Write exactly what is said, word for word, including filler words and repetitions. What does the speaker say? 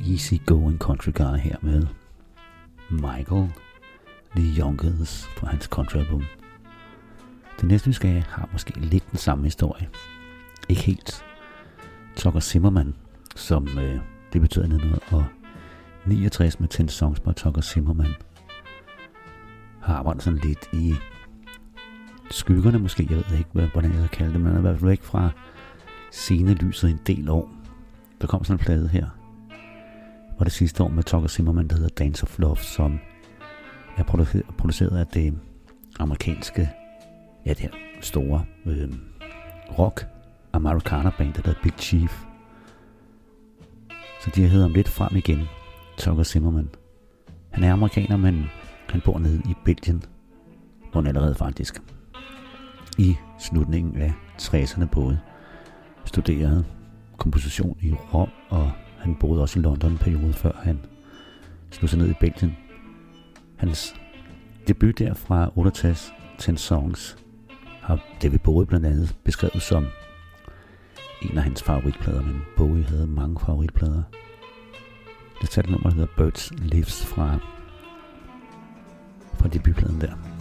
easy going country guy her med Michael Lee Yonkers på hans country album. Det næste vi skal have har måske lidt den samme historie. Ikke helt. Tucker Zimmerman, som øh, debuterede i nitten niogtres med ti songs på Tucker Zimmerman, har arbejdet sådan lidt i skyggerne måske, jeg ved ikke, hvordan jeg skal kalde det, men han er i hvert fald væk fra scenelyset en del år. Der kom sådan en plade her, og det sidste år med Tucker Zimmerman, der hedder Dance of Love, som er produceret af det amerikanske, ja det her store øh, rock Americana band, der hedder Big Chief. Så de har hedder ham lidt frem igen, Tucker Zimmerman. Han er amerikaner, men han bor nede i Belgien, hvor han allerede faktisk i slutningen af tresserne både studerede komposition i Rom, og han boede også i London en periode før han slog sig ned i Belgien. Hans debut der fra otteogtres, ti songs, har David Bowie blandt andet beskrevet som en af hans favoritplader, men Bowie havde mange favoritplader. Det er et nummer, der hedder Birds Lives fra, fra debutpladen der.